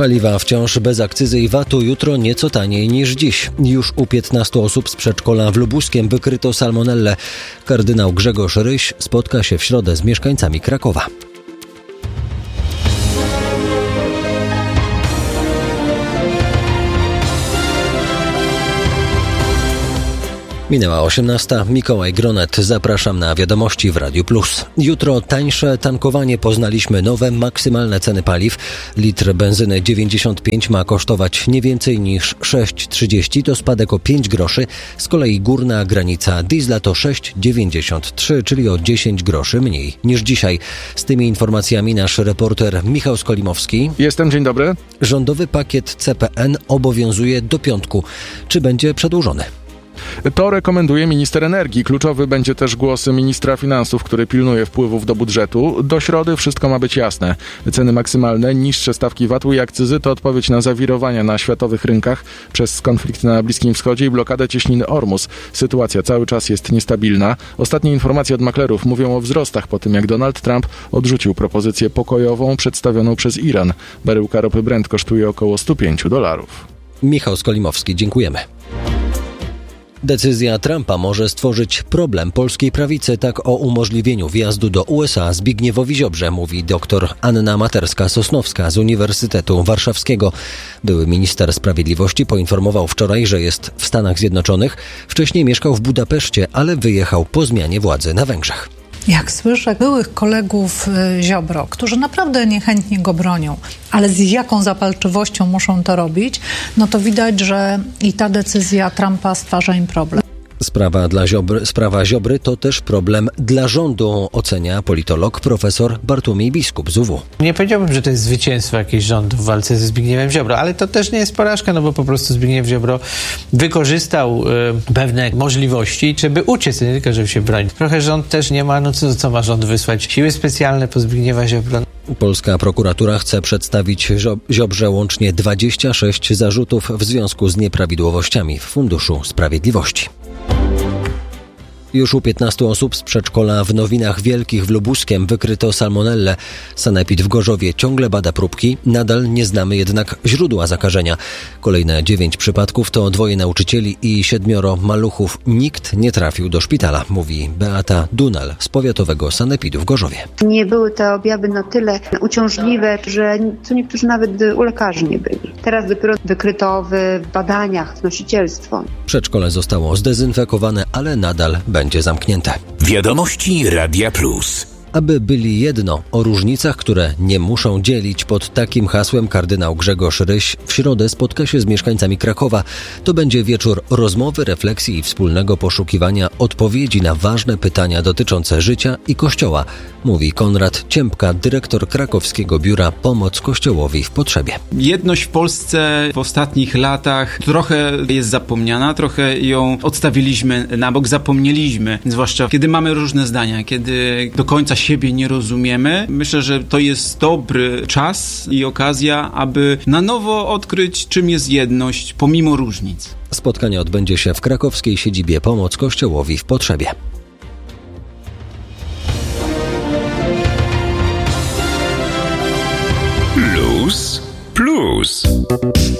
Paliwa wciąż bez akcyzy i VAT-u, jutro nieco taniej niż dziś. Już u 15 osób z przedszkola w Lubuskiem wykryto salmonellę. Kardynał Grzegorz Ryś spotka się w środę z mieszkańcami Krakowa. Minęła 18. Mikołaj Gronet. Zapraszam na wiadomości w Radiu Plus. Jutro tańsze tankowanie. Poznaliśmy nowe maksymalne ceny paliw. Litr benzyny 95 ma kosztować nie więcej niż 6,30. To spadek o 5 groszy. Z kolei górna granica diesla to 6,93, czyli o 10 groszy mniej niż dzisiaj. Z tymi informacjami nasz reporter Michał Skolimowski. Jestem, dzień dobry. Rządowy pakiet CPN obowiązuje do piątku. Czy będzie przedłużony? To rekomenduje minister energii. Kluczowy będzie też głos ministra finansów, który pilnuje wpływów do budżetu. Do środy wszystko ma być jasne. Ceny maksymalne, niższe stawki VAT-u i akcyzy to odpowiedź na zawirowania na światowych rynkach przez konflikt na Bliskim Wschodzie i blokadę cieśniny Ormus. Sytuacja cały czas jest niestabilna. Ostatnie informacje od maklerów mówią o wzrostach po tym, jak Donald Trump odrzucił propozycję pokojową przedstawioną przez Iran. Baryłka ropy Brent kosztuje około $105. Michał Skolimowski, dziękujemy. Decyzja Trumpa może stworzyć problem polskiej prawicy. Tak o umożliwieniu wjazdu do USA Zbigniewowi Ziobrze mówi dr Anna Materska-Sosnowska z Uniwersytetu Warszawskiego. Były minister sprawiedliwości poinformował wczoraj, że jest w Stanach Zjednoczonych. Wcześniej mieszkał w Budapeszcie, ale wyjechał po zmianie władzy na Węgrzech. Jak słyszę byłych kolegów Ziobro, którzy naprawdę niechętnie go bronią, ale z jaką zapalczywością muszą to robić, no to widać, że i ta decyzja Trumpa stwarza im problem. Sprawa Ziobry to też problem dla rządu, ocenia politolog profesor Bartłomiej Biskup z UW. Nie powiedziałbym, że to jest zwycięstwo jakiegoś rządu w walce ze Zbigniewem Ziobro, ale to też nie jest porażka, no bo po prostu Zbigniew Ziobro wykorzystał pewne możliwości, żeby uciec, nie tylko żeby się bronić. Trochę rząd też nie ma, no co ma rząd wysłać? Siły specjalne po Zbigniewa Ziobro. Polska prokuratura chce przedstawić Ziobrze łącznie 26 zarzutów w związku z nieprawidłowościami w Funduszu Sprawiedliwości. Już u 15 osób z przedszkola w Nowinach Wielkich w Lubuskiem wykryto salmonellę. Sanepid w Gorzowie ciągle bada próbki, nadal nie znamy jednak źródła zakażenia. Kolejne 9 przypadków to 2 nauczycieli i 7 maluchów. Nikt nie trafił do szpitala, mówi Beata Dunal z powiatowego Sanepidu w Gorzowie. Nie były te objawy na tyle uciążliwe, że co niektórzy nawet u lekarzy nie byli. Teraz dopiero wykryto w badaniach wnosicielstwo. Przedszkole zostało zdezynfekowane, ale nadal będzie zamknięte. Wiadomości Radia Plus. Aby byli jedno, o różnicach, które nie muszą dzielić. Pod takim hasłem kardynał Grzegorz Ryś w środę spotka się z mieszkańcami Krakowa. To będzie wieczór rozmowy, refleksji i wspólnego poszukiwania odpowiedzi na ważne pytania dotyczące życia i Kościoła, mówi Konrad Ciępka, dyrektor krakowskiego biura Pomoc Kościołowi w Potrzebie. Jedność w Polsce w ostatnich latach trochę jest zapomniana, trochę ją odstawiliśmy na bok, zapomnieliśmy, zwłaszcza kiedy mamy różne zdania, kiedy do końca siebie nie rozumiemy. Myślę, że to jest dobry czas i okazja, aby na nowo odkryć, czym jest jedność, pomimo różnic. Spotkanie odbędzie się w krakowskiej siedzibie Pomoc Kościołowi w Potrzebie. Plus.